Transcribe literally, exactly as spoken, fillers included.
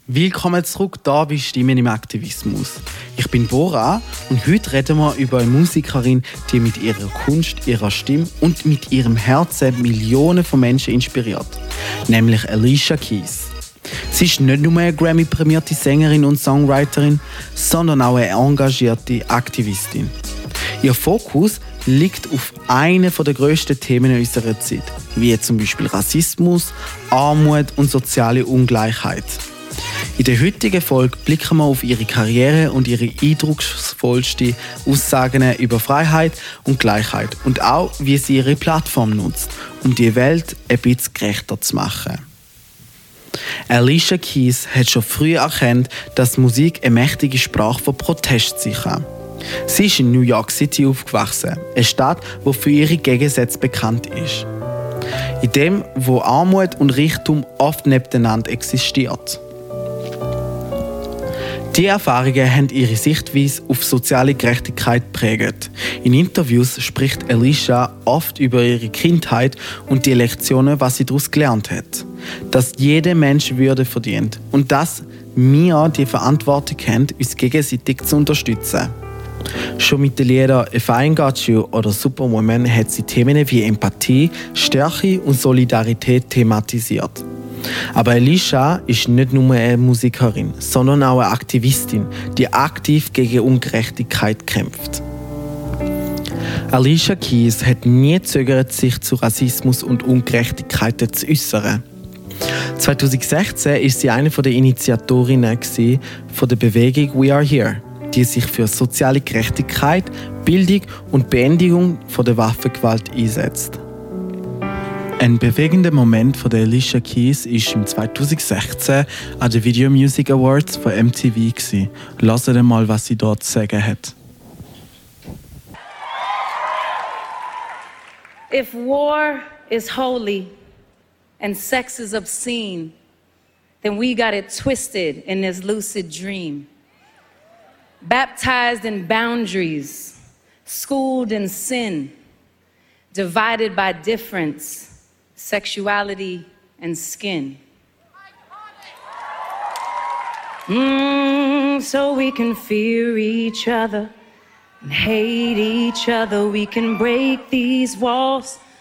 Willkommen zurück, da bei Stimmen im Aktivismus. Ich bin Bora und heute reden wir über eine Musikerin, die mit ihrer Kunst, ihrer Stimme und mit ihrem Herzen Millionen von Menschen inspiriert, nämlich Alicia Keys. Sie ist nicht nur eine Grammy-prämierte Sängerin und Songwriterin, sondern auch eine engagierte Aktivistin. Ihr Fokus liegt auf einem der grössten Themen unserer Zeit, wie zum Beispiel Rassismus, Armut und soziale Ungleichheit. In der heutigen Folge blicken wir auf ihre Karriere und ihre eindrucksvollsten Aussagen über Freiheit und Gleichheit und auch, wie sie ihre Plattform nutzt, um die Welt ein bisschen gerechter zu machen. Alicia Keys hat schon früh erkannt, dass Musik eine mächtige Sprache für Protest sein kann. Sie ist in New York City aufgewachsen, eine Stadt, die für ihre Gegensätze bekannt ist. In dem, wo Armut und Reichtum oft nebeneinander existiert. Diese Erfahrungen haben ihre Sichtweise auf soziale Gerechtigkeit geprägt. In Interviews spricht Alicia oft über ihre Kindheit und die Lektionen, was sie daraus gelernt hat. Dass jeder Mensch Würde verdient und dass wir die Verantwortung haben, uns gegenseitig zu unterstützen. Schon mit den Liedern «If I Ain't Got You» oder «Superwoman» hat sie Themen wie Empathie, Stärke und Solidarität thematisiert. Aber Alicia ist nicht nur eine Musikerin, sondern auch eine Aktivistin, die aktiv gegen Ungerechtigkeit kämpft. Alicia Keys hat nie gezögert, sich zu Rassismus und Ungerechtigkeiten zu äußern. zwanzig sechzehn war sie eine der Initiatorinnen von der Bewegung «We Are Here», die sich für soziale Gerechtigkeit, Bildung und Beendigung der Waffengewalt einsetzt. Ein bewegender Moment von der Alicia Keys war im zwanzig sechzehn an den Video Music Awards von M T V. Hört mal, was sie dort zu sagen hat. If war is holy and sex is obscene, then we got it twisted in this lucid dream. Baptized in boundaries, schooled in sin, divided by difference, sexuality, and skin. Mm, so we can fear each other and hate each other. We can break these walls